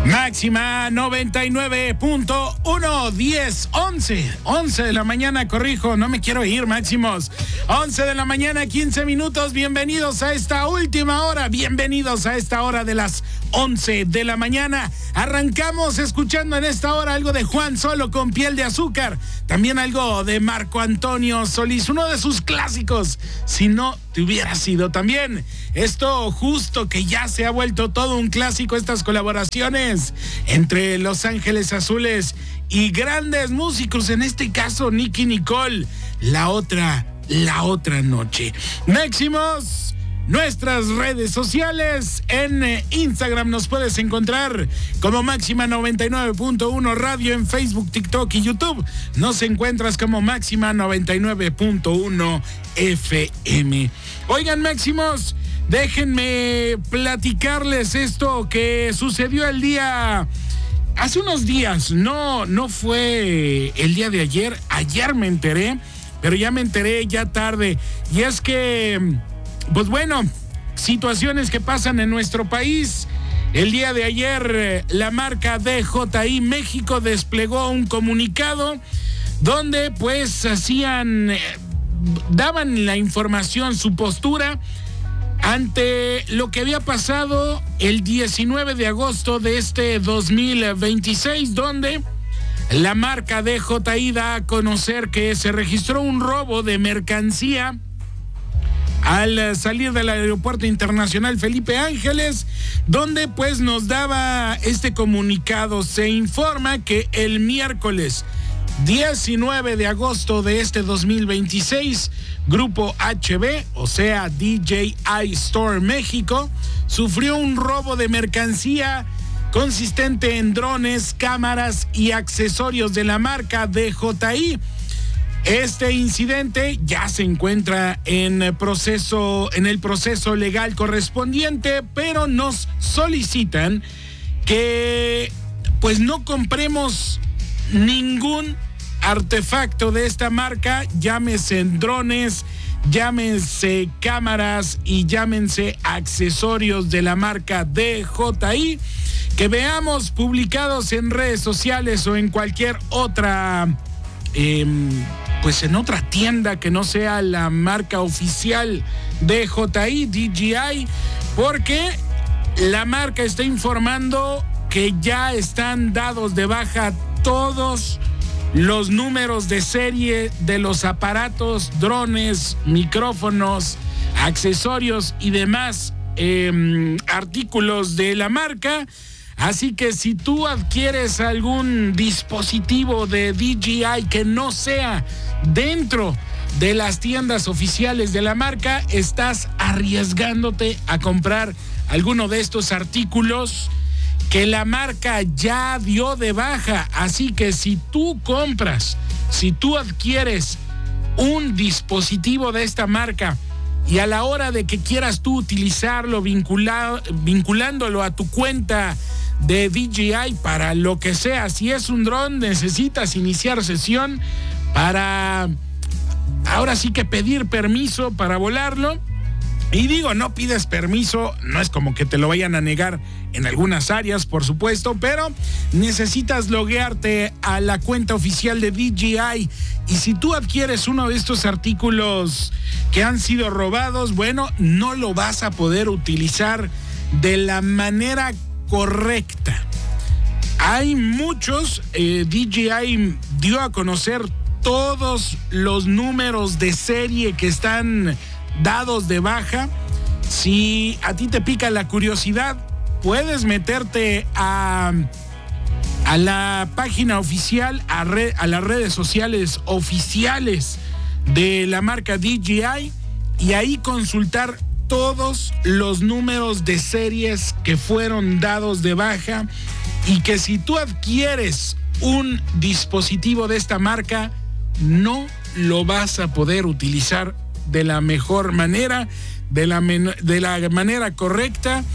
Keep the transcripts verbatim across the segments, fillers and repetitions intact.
Máxima noventa y nueve punto uno, diez, once, once de la mañana, corrijo, no me quiero ir, máximos. once de la mañana, quince minutos, bienvenidos a esta última hora, bienvenidos a esta hora de las once de la mañana. Arrancamos escuchando en esta hora algo de Juan Solo con Piel de Azúcar, también algo de Marco Antonio Solís, uno de sus clásicos, Si no te hubiera sido. También esto justo que ya se ha vuelto todo un clásico, estas colaboraciones entre Los Ángeles Azules y grandes músicos, en este caso Nicky Nicole, la otra, la otra noche. Máximos, nuestras redes sociales, en Instagram nos puedes encontrar como Máxima noventa y nueve punto uno Radio, en Facebook, TikTok y YouTube nos encuentras como Máxima noventa y nueve punto uno F M. Oigan, máximos, déjenme platicarles esto que sucedió el día, hace unos días, no, no fue el día de ayer, ayer me enteré, pero ya me enteré ya tarde, y es que, pues bueno, situaciones que pasan en nuestro país. El día de ayer, la marca D J I México desplegó un comunicado donde pues hacían, daban la información, su postura ante lo que había pasado el diecinueve de agosto de este dos mil veintiséis, donde la marca D J I da a conocer que se registró un robo de mercancía al salir del Aeropuerto Internacional Felipe Ángeles, donde pues nos daba este comunicado. Se informa que el miércoles diecinueve de agosto de este dos mil veintiséis, Grupo H B, o sea D J I Store México, sufrió un robo de mercancía consistente en drones, cámaras y accesorios de la marca D J I. Este incidente ya se encuentra en proceso, en el proceso legal correspondiente, pero nos solicitan que pues no compremos ningún artefacto de esta marca, llámese drones, llámense cámaras y llámense accesorios de la marca D J I, que veamos publicados en redes sociales o en cualquier otra eh, pues en otra tienda que no sea la marca oficial de D J I, D J I, porque la marca está informando que ya están dados de baja todos los números de serie de los aparatos, drones, micrófonos, accesorios y demás eh, artículos de la marca. Así que si tú adquieres algún dispositivo de D J I que no sea dentro de las tiendas oficiales de la marca, estás arriesgándote a comprar alguno de estos artículos que la marca ya dio de baja. Así que si tú compras, si tú adquieres un dispositivo de esta marca y a la hora de que quieras tú utilizarlo, vinculado, vinculándolo a tu cuenta de D J I para lo que sea, si es un dron, necesitas iniciar sesión para ahora sí que pedir permiso para volarlo. Y digo, no pides permiso, no es como que te lo vayan a negar en algunas áreas, por supuesto, pero necesitas loguearte a la cuenta oficial de D J I. Y si tú adquieres uno de estos artículos que han sido robados, bueno, no lo vas a poder utilizar de la manera correcta. Hay muchos, eh, D J I dio a conocer todos los números de serie que están dados de baja. Si a ti te pica la curiosidad, puedes meterte a, a la página oficial, a, red, a las redes sociales oficiales de la marca D J I y ahí consultar todos los números de series que fueron dados de baja, y que si tú adquieres un dispositivo de esta marca, no lo vas a poder utilizar de la mejor manera, de la, men- de la manera correcta.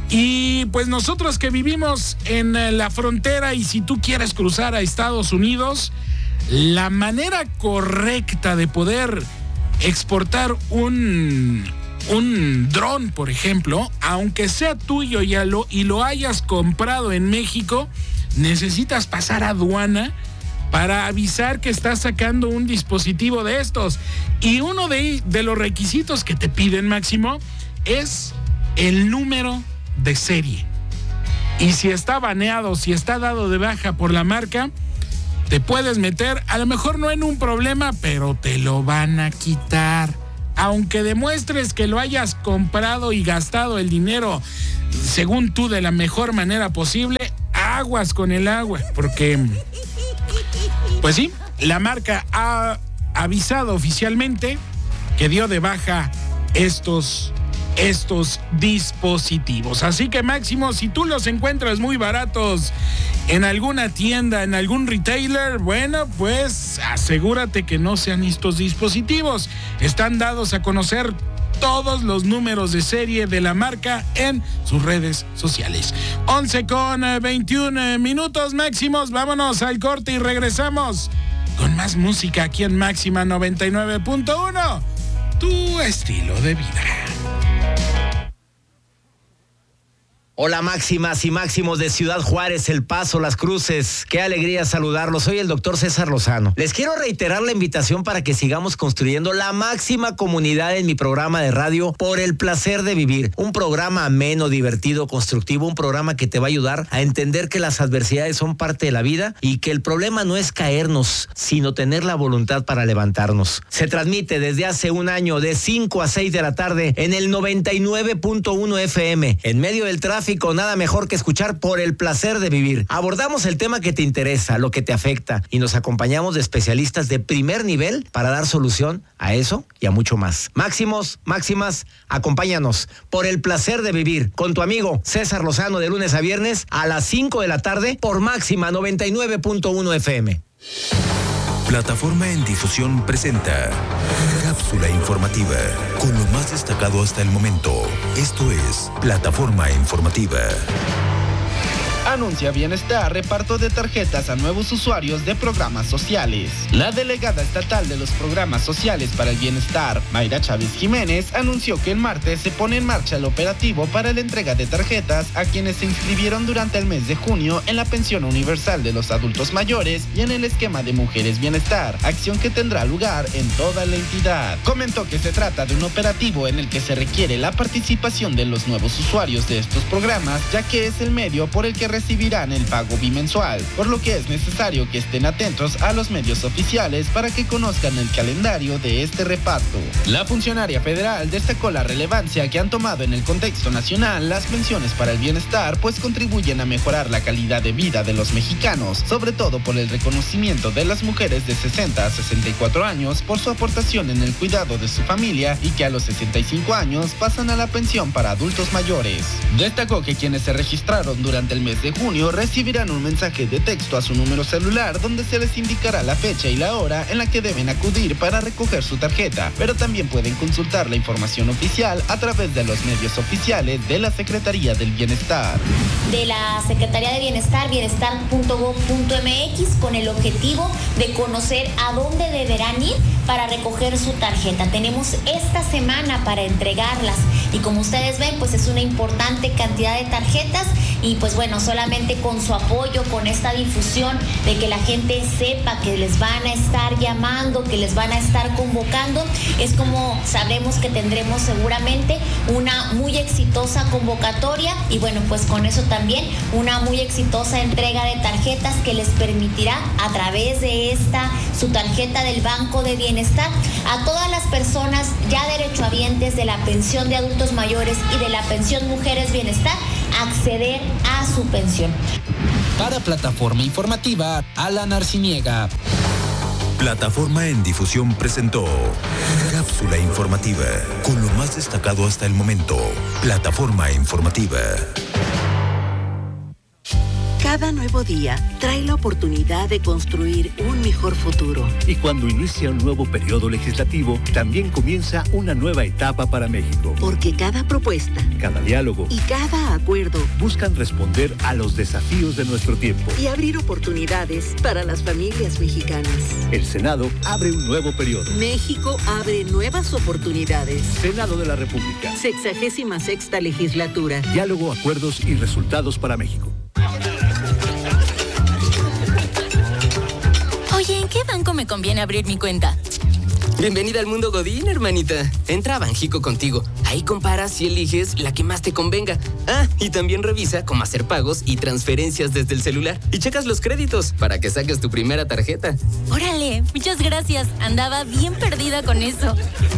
Y pues nosotros que vivimos en la frontera, y si tú quieres cruzar a Estados Unidos, la manera correcta de poder exportar un, un dron, por ejemplo, aunque sea tuyo y lo, y lo hayas comprado en México, necesitas pasar a aduana para avisar que estás sacando un dispositivo de estos. Y uno de, de los requisitos que te piden, Máximo, es el número de serie. Y si está baneado, si está dado de baja por la marca, te puedes meter, a lo mejor no en un problema, pero te lo van a quitar. Aunque demuestres que lo hayas comprado y gastado el dinero, según tú, de la mejor manera posible, aguas con el agua, porque, pues sí, la marca ha avisado oficialmente que dio de baja estos estos dispositivos. Así que, Máximo, si tú los encuentras muy baratos en alguna tienda, en algún retailer, bueno, pues asegúrate que no sean estos dispositivos. Están dados a conocer todos los números de serie de la marca en sus redes sociales. once con veintiún minutos, Máximos. Vámonos al corte y regresamos con más música aquí en Máxima noventa y nueve punto uno. Tu estilo de vida. Hola máximas y máximos de Ciudad Juárez, El Paso, Las Cruces. Qué alegría saludarlos. Soy el doctor César Lozano. Les quiero reiterar la invitación para que sigamos construyendo la máxima comunidad en mi programa de radio Por el Placer de Vivir. Un programa ameno, divertido, constructivo, un programa que te va a ayudar a entender que las adversidades son parte de la vida y que el problema no es caernos, sino tener la voluntad para levantarnos. Se transmite desde hace un año de cinco a seis de la tarde en el noventa y nueve punto uno F M. En medio del tráfico, nada mejor que escuchar Por el Placer de Vivir. Abordamos el tema que te interesa, lo que te afecta, y nos acompañamos de especialistas de primer nivel para dar solución a eso y a mucho más. Máximos, máximas, acompáñanos Por el Placer de Vivir con tu amigo César Lozano de lunes a viernes a las cinco de la tarde por Máxima noventa y nueve punto uno F M. Plataforma en Difusión presenta Cápsula Informativa, con lo más destacado hasta el momento. Esto es Plataforma Informativa. Anuncia Bienestar reparto de tarjetas a nuevos usuarios de programas sociales. La delegada estatal de los programas sociales para el bienestar, Mayra Chávez Jiménez, anunció que el martes se pone en marcha el operativo para la entrega de tarjetas a quienes se inscribieron durante el mes de junio en la pensión universal de los adultos mayores y en el esquema de Mujeres Bienestar, acción que tendrá lugar en toda la entidad. Comentó que se trata de un operativo en el que se requiere la participación de los nuevos usuarios de estos programas, ya que es el medio por el que recibirán el pago bimensual, por lo que es necesario que estén atentos a los medios oficiales para que conozcan el calendario de este reparto. La funcionaria federal destacó la relevancia que han tomado en el contexto nacional las pensiones para el bienestar, pues contribuyen a mejorar la calidad de vida de los mexicanos, sobre todo por el reconocimiento de las mujeres de sesenta a sesenta y cuatro años por su aportación en el cuidado de su familia y que a los sesenta y cinco años pasan a la pensión para adultos mayores. Destacó que quienes se registraron durante el mes de junio recibirán un mensaje de texto a su número celular donde se les indicará la fecha y la hora en la que deben acudir para recoger su tarjeta, pero también pueden consultar la información oficial a través de los medios oficiales de la Secretaría del Bienestar. De la Secretaría de Bienestar, bienestar punto gob punto eme equis, con el objetivo de conocer a dónde deberán ir para recoger su tarjeta. Tenemos esta semana para entregarlas y como ustedes ven, pues es una importante cantidad de tarjetas y pues bueno, solamente con su apoyo, con esta difusión de que la gente sepa que les van a estar llamando, que les van a estar convocando, es como sabremos que tendremos seguramente una muy exitosa convocatoria y bueno, pues con eso también una muy exitosa entrega de tarjetas que les permitirá a través de esta, su tarjeta del Banco de Bienestar, a todas las personas ya derechohabientes de la pensión de adultos mayores y de la pensión Mujeres Bienestar acceder a su pensión. Para Plataforma Informativa, Alan Arciniega. Plataforma en Difusión presentó Cápsula Informativa, con lo más destacado hasta el momento. Plataforma Informativa. Cada nuevo día trae la oportunidad de construir un mejor futuro. Y cuando inicia un nuevo periodo legislativo, también comienza una nueva etapa para México. Porque cada propuesta, cada diálogo y cada acuerdo buscan responder a los desafíos de nuestro tiempo y abrir oportunidades para las familias mexicanas. El Senado abre un nuevo periodo. México abre nuevas oportunidades. Senado de la República. Sexagésima sexta legislatura. Diálogo, acuerdos y resultados para México. Oye, ¿en qué banco me conviene abrir mi cuenta? Bienvenida al mundo Godín, hermanita. Entra a Banjico Contigo. Ahí comparas y eliges la que más te convenga. Ah, y también revisa cómo hacer pagos y transferencias desde el celular. Y checas los créditos para que saques tu primera tarjeta. Órale, muchas gracias. Andaba bien perdida con eso.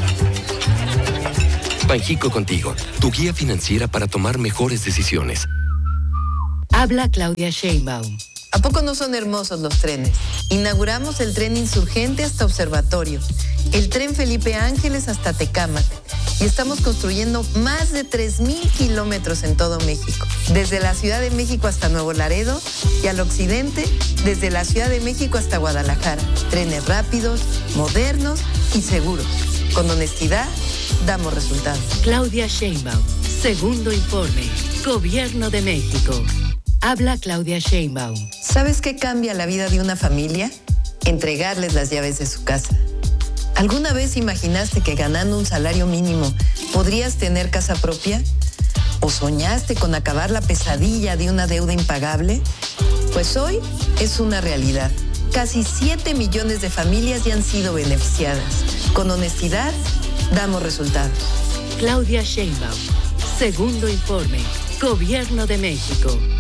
Banjico Contigo, tu guía financiera para tomar mejores decisiones. Habla Claudia Sheinbaum. ¿A poco no son hermosos los trenes? Inauguramos el tren Insurgente hasta Observatorio, el tren Felipe Ángeles hasta Tecámac y estamos construyendo más de tres mil kilómetros en todo México, desde la Ciudad de México hasta Nuevo Laredo y al occidente, desde la Ciudad de México hasta Guadalajara. Trenes rápidos, modernos y seguros. Con honestidad, damos resultados. Claudia Sheinbaum, segundo informe, Gobierno de México. Habla Claudia Sheinbaum. ¿Sabes qué cambia la vida de una familia? Entregarles las llaves de su casa. ¿Alguna vez imaginaste que ganando un salario mínimo podrías tener casa propia? ¿O soñaste con acabar la pesadilla de una deuda impagable? Pues hoy es una realidad. Casi siete millones de familias ya han sido beneficiadas. Con honestidad, damos resultados. Claudia Sheinbaum, segundo informe, Gobierno de México.